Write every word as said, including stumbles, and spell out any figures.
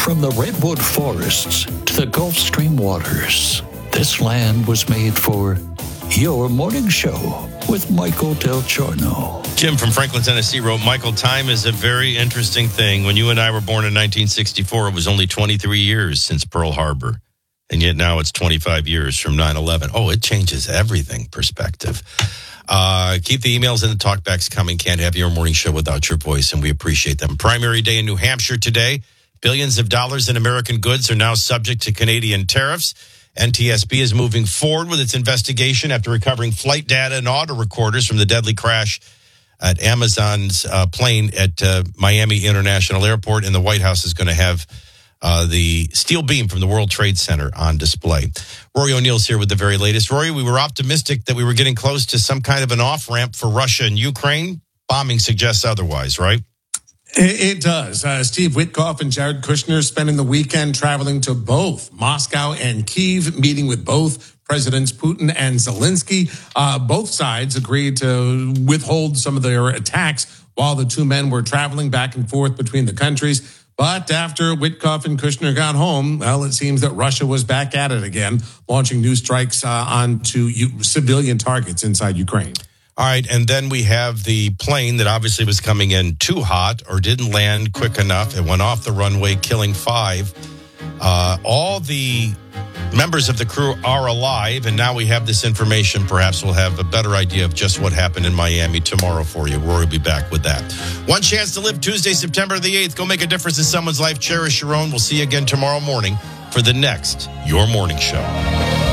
From the redwood forests to the Gulf Stream waters, this land was made for your morning show with Michael Del Giorno. Jim from Franklin, Tennessee wrote, Michael, time is a very interesting thing. When you and I were born in nineteen sixty-four, it was only twenty-three years since Pearl Harbor. And yet now it's twenty-five years from nine eleven. Oh, it changes everything, perspective. Uh, keep the emails and the talkbacks coming. Can't have your morning show without your voice, and we appreciate them. Primary day in New Hampshire today. Billions of dollars in American goods are now subject to Canadian tariffs. N T S B is moving forward with its investigation after recovering flight data and auto recorders from the deadly crash at Amazon's uh, plane at uh, Miami International Airport. And the White House is going to have uh, the steel beam from the World Trade Center on display. Rory O'Neill's here with the very latest. Rory, we were optimistic that we were getting close to some kind of an off-ramp for Russia and Ukraine. Bombing suggests otherwise, right? It, it does. Uh, Steve Witkoff and Jared Kushner spending the weekend traveling to both Moscow and Kyiv, meeting with both Presidents Putin and Zelensky. Uh, both sides agreed to withhold some of their attacks while the two men were traveling back and forth between the countries. But after Witkoff and Kushner got home, well, it seems that Russia was back at it again, launching new strikes uh, onto u- civilian targets inside Ukraine. All right, and then we have the plane that obviously was coming in too hot or didn't land quick enough. It went off the runway, killing five. Uh, all the members of the crew are alive, and now we have this information. Perhaps we'll have a better idea of just what happened in Miami tomorrow for you. Rory will be back with that. One chance to live Tuesday, September the eighth. Go make a difference in someone's life. Cherish your own. We'll see you again tomorrow morning for the next Your Morning Show.